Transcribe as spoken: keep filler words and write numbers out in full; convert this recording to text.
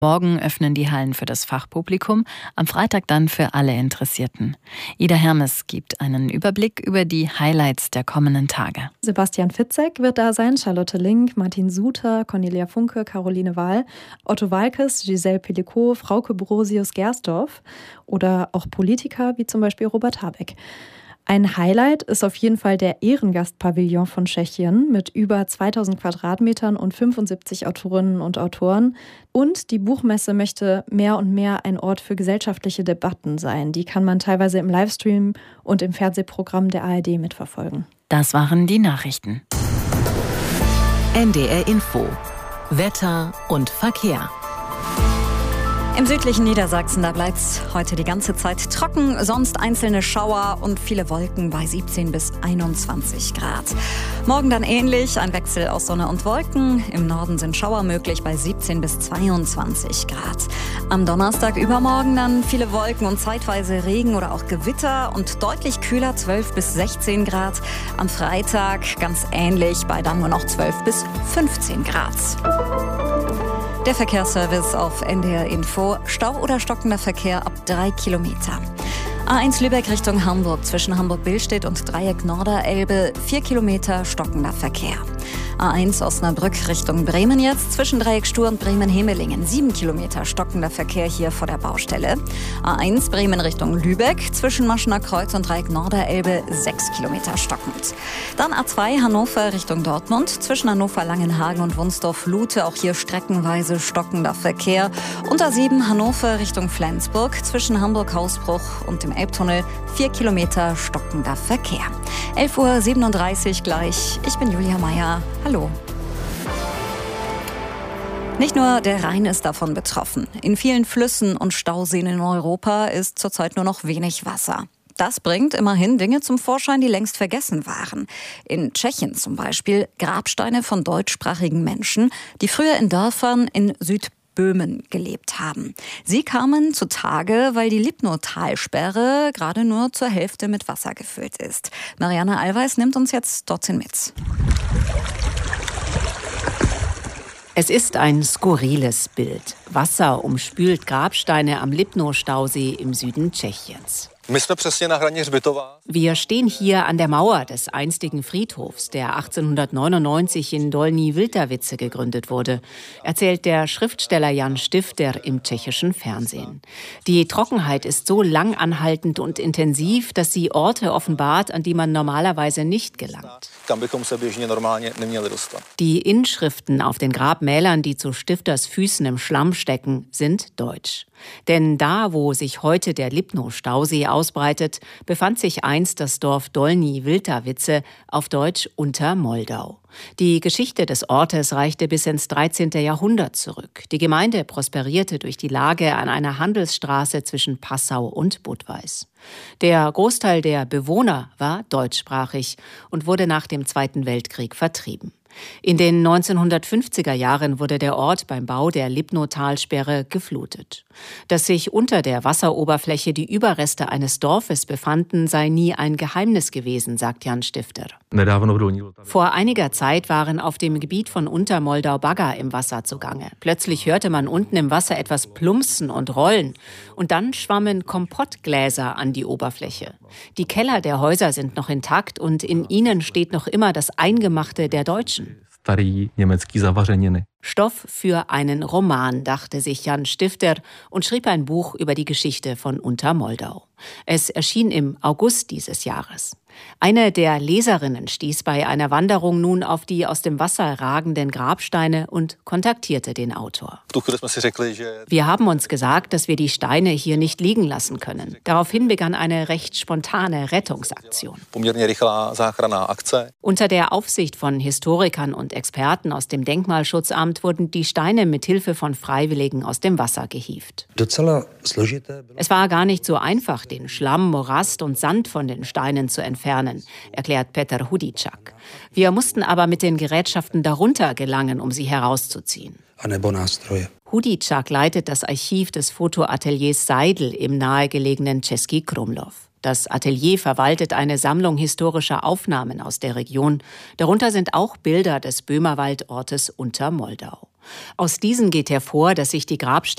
Morgen öffnen die Hallen für das Fachpublikum, am Freitag dann für alle Interessierten. Ida Hermes gibt einen Überblick über die Highlights der kommenden Tage. Sebastian Fitzek wird da sein, Charlotte Link, Martin Suter, Cornelia Funke, Caroline Wahl, Otto Waalkes, Giselle Pellico, Frauke Borosius-Gersdorf oder auch Politiker wie zum Beispiel Robert Habeck. Ein Highlight ist auf jeden Fall der Ehrengastpavillon von Tschechien mit über zweitausend Quadratmetern und fünfundsiebzig Autorinnen und Autoren. Und die Buchmesse möchte mehr und mehr ein Ort für gesellschaftliche Debatten sein. Die kann man teilweise im Livestream und im Fernsehprogramm der A R D mitverfolgen. Das waren die Nachrichten. N D R Info. Wetter und Verkehr. Im südlichen Niedersachsen, da bleibt's heute die ganze Zeit trocken, sonst einzelne Schauer und viele Wolken bei siebzehn bis einundzwanzig Grad. Morgen dann ähnlich, ein Wechsel aus Sonne und Wolken. Im Norden sind Schauer möglich bei siebzehn bis zweiundzwanzig Grad. Am Donnerstag übermorgen dann viele Wolken und zeitweise Regen oder auch Gewitter und deutlich kühler, zwölf bis sechzehn Grad. Am Freitag ganz ähnlich, bei dann nur noch zwölf bis fünfzehn Grad. Der Verkehrsservice auf N D R Info. Stau oder stockender Verkehr ab drei Kilometer. A eins Lübeck Richtung Hamburg zwischen Hamburg-Billstedt und Dreieck Norderelbe. vier Kilometer stockender Verkehr. A eins Osnabrück Richtung Bremen jetzt zwischen Dreieck Stur und Bremen-Hemelingen. sieben Kilometer stockender Verkehr hier vor der Baustelle. A eins Bremen Richtung Lübeck zwischen Maschener Kreuz und Dreieck Norderelbe. sechs Kilometer stockend. Dann A zwei Hannover Richtung Dortmund zwischen Hannover Langenhagen und Wunsdorf-Lute. Auch hier streckenweise stockender Verkehr. Und A sieben Hannover Richtung Flensburg zwischen Hamburg-Hausbruch und dem Elbtunnel. vier Kilometer stockender Verkehr. elf Uhr siebenunddreißig gleich. Ich bin Julia Meyer. Hallo. Nicht nur der Rhein ist davon betroffen. In vielen Flüssen und Stauseen in Europa ist zurzeit nur noch wenig Wasser. Das bringt immerhin Dinge zum Vorschein, die längst vergessen waren. In Tschechien zum Beispiel Grabsteine von deutschsprachigen Menschen, die früher in Dörfern in Südböhmen gelebt haben. Sie kamen zutage, weil die Lipno-Talsperre gerade nur zur Hälfte mit Wasser gefüllt ist. Marianne Allweis nimmt uns jetzt dorthin mit. Es ist ein skurriles Bild. Wasser umspült Grabsteine am Lipno-Stausee im Süden Tschechiens. Wir stehen hier an der Mauer des einstigen Friedhofs, der achtzehnhundertneunundneunzig in Dolní Vltavice gegründet wurde, erzählt der Schriftsteller Jan Stifter im tschechischen Fernsehen. Die Trockenheit ist so lang anhaltend und intensiv, dass sie Orte offenbart, an die man normalerweise nicht gelangt. Die Inschriften auf den Grabmälern, die zu Stifters Füßen im Schlamm stecken, sind deutsch. Denn da, wo sich heute der Lipno-Stausee ausbreitet, befand sich einst das Dorf Dolní Vltavice, auf Deutsch Untermoldau. Die Geschichte des Ortes reichte bis ins dreizehnten Jahrhundert zurück. Die Gemeinde prosperierte durch die Lage an einer Handelsstraße zwischen Passau und Budweis. Der Großteil der Bewohner war deutschsprachig und wurde nach dem Zweiten Weltkrieg vertrieben. In den neunzehnhundertfünfziger Jahren wurde der Ort beim Bau der Lipno-Talsperre geflutet. Dass sich unter der Wasseroberfläche die Überreste eines Dorfes befanden, sei nie ein Geheimnis gewesen, sagt Jan Stifter. Vor einiger Zeit waren auf dem Gebiet von Untermoldau Bagger im Wasser zugange. Plötzlich hörte man unten im Wasser etwas plumpsen und rollen. Und dann schwammen Kompottgläser an die Oberfläche. Die Keller der Häuser sind noch intakt und in ihnen steht noch immer das Eingemachte der Deutschen. Stoff für einen Roman, dachte sich Jan Stifter und schrieb ein Buch über die Geschichte von Untermoldau. Es erschien im August dieses Jahres. Eine der Leserinnen stieß bei einer Wanderung nun auf die aus dem Wasser ragenden Grabsteine und kontaktierte den Autor. Wir haben uns gesagt, dass wir die Steine hier nicht liegen lassen können. Daraufhin begann eine recht spontane Rettungsaktion. Unter der Aufsicht von Historikern und Experten aus dem Denkmalschutzamt wurden die Steine mit Hilfe von Freiwilligen aus dem Wasser gehievt. Es war gar nicht so einfach, den Schlamm, Morast und Sand von den Steinen zu entfernen, erklärt Peter Hudicak. Wir mussten aber mit den Gerätschaften darunter gelangen, um sie herauszuziehen. Hudicak leitet das Archiv des Fotoateliers Seidl im nahegelegenen Český Krumlov. Das Atelier verwaltet eine Sammlung historischer Aufnahmen aus der Region. Darunter sind auch Bilder des Böhmerwaldortes Untermoldau. Aus diesen geht hervor, dass sich die Grabsteine